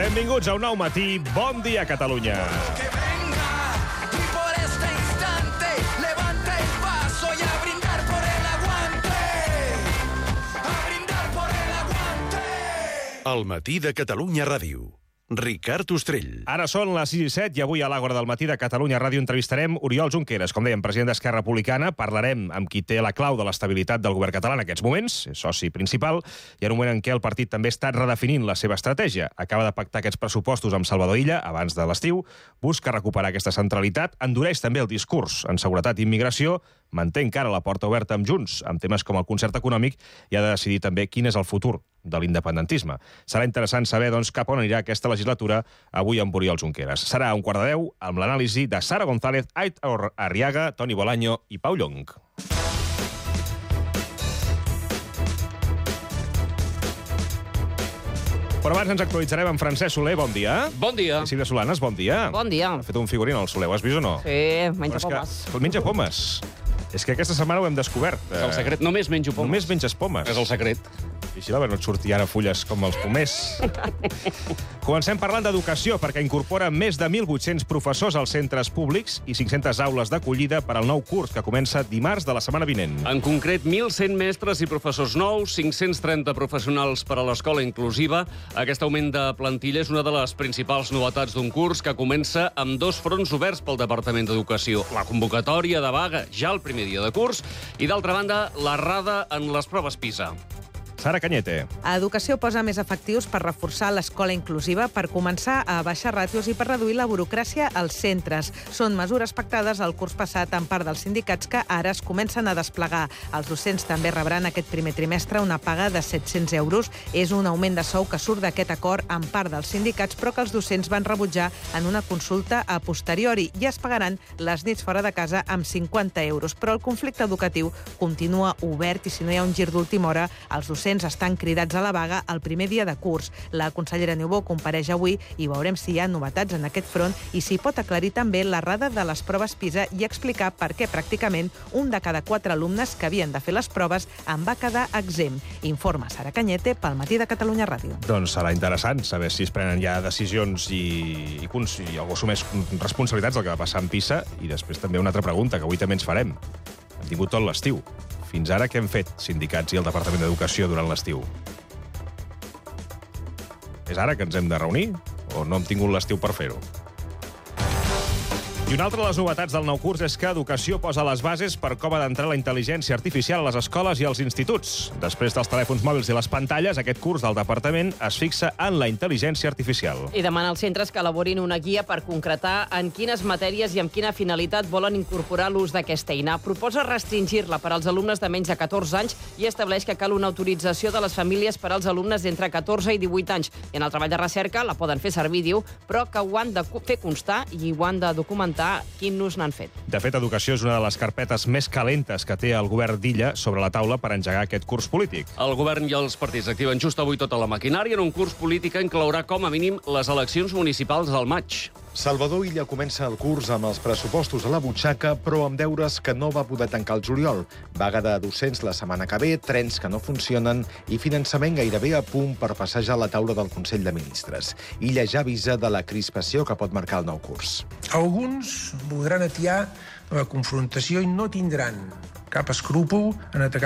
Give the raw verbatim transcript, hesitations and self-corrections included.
Benvinguts a un nou matí. Bon dia, Catalunya. Que venga y por este instante levanta el paso y a brindar por el aguante. A brindar por el aguante. El matí de Catalunya Ràdio. Ricard Ostrell. Ara són les sis i set i avui a l'Àgora del matí de Catalunya Ràdio entrevistarem Oriol Junqueras, com dèiem, president d'Esquerra Republicana. Parlarem amb qui té la clau de l'estabilitat del govern català en aquests moments, és soci principal, i en un moment en què el partit també està redefinint la seva estratègia. Acaba de pactar aquests pressupostos amb Salvador Illa abans de l'estiu, busca recuperar aquesta centralitat, endureix també el discurs en seguretat i immigració, manté encara la porta oberta amb Junts, amb temes com el concert econòmic, i ha de decidir també quin és el futur de l'independentisme. Serà interessant saber, doncs, cap on anirà aquesta legislatura avui amb Oriol Junqueras. Serà a un quart de deu amb l'anàlisi de Sara González, Aitor Arriaga, Toni Bolaño i Pau Llong. Però abans ens actualitzarem amb Francesc Soler, bon dia. Bon dia. I Sílvia Solanes, bon dia. Bon dia. Ha fet un figurín al Soler, ho has vist o no? Sí, menja Però pomes. és que, menja pomes. És que aquesta setmana ho hem descobert. És el secret. Només menjo pomes. Només menges pomes. És el secret. I així la no et surti ara fulles com els pomers. Comencem parlant d'educació, perquè incorpora més de mil vuit-cents professors als centres públics i cinc-centes aules d'acollida per al nou curs, que comença dimarts de la setmana vinent. En concret, mil cent mestres i professors nous, cinc-cents trenta professionals per a l'escola inclusiva. Aquest augment de plantilla és una de les principals novetats d'un curs que comença amb dos fronts oberts pel Departament d'Educació. La convocatòria de vaga ja el primer dia de curs i, d'altra banda, l'errada en les proves PISA. Sara Cañete. Educació posa més efectius per reforçar l'escola inclusiva, per començar a baixar ràtios i per reduir la burocràcia als centres. Són mesures pactades el curs passat en part dels sindicats que ara es comencen a desplegar. Els docents també rebran aquest primer trimestre una paga de set-cents euros. És un augment de sou que surt d'aquest acord en part dels sindicats, però que els docents van rebutjar en una consulta a posteriori, i es pagaran les nits fora de casa amb cinquanta euros. Però el conflicte educatiu continua obert i si no hi ha un gir d'última hora, els docents estan cridats a la vaga el primer dia de curs. La consellera Niubó compareix avui i veurem si hi ha novetats en aquest front i si pot aclarir també l'errada de les proves PISA i explicar per què pràcticament un de cada quatre alumnes que havien de fer les proves en va quedar exempt. Informa Sara Cañete pel matí de Catalunya Ràdio. Doncs serà interessant saber si es prenen ja decisions i, i, i algú assumeix responsabilitats del que va passar amb PISA. I després també una altra pregunta que avui també ens farem. Hem tingut tot l'estiu. Fins ara què hem fet sindicats i el Departament d'Educació durant l'estiu? És ara que ens hem de reunir? O no hem tingut l'estiu per fer-ho? I una altra de les novetats del nou curs és que Educació posa les bases per com ha d'entrar la intel·ligència artificial a les escoles i als instituts. Després dels telèfons mòbils i les pantalles, aquest curs del departament es fixa en la intel·ligència artificial. I demana als centres que elaborin una guia per concretar en quines matèries i amb quina finalitat volen incorporar l'ús d'aquesta eina. Proposa restringir-la per als alumnes de menys de catorze anys i estableix que cal una autorització de les famílies per als alumnes d'entre catorze i divuit anys. I en el treball de recerca la poden fer servir, diu, però que ho han de fer constar i ho han de documentar quin ús n'han fet. De fet, Educació és una de les carpetes més calentes que té el govern d'Illa sobre la taula per engegar aquest curs polític. El govern i els partits activen just avui tota la maquinària en un curs polític que inclourà com a mínim les eleccions municipals del maig. Salvador Illa comença el curs amb els pressupostos a la butxaca, però amb deures que no va poder tancar el juliol. Vaga de docents la setmana que ve, trens que no funcionen i finançament gairebé a punt per passejar a la taula del Consell de Ministres. Illa ja avisa de la crispació que pot marcar el nou curs. Alguns voldran atiar la confrontació i no tindran cap escrúpol en atacar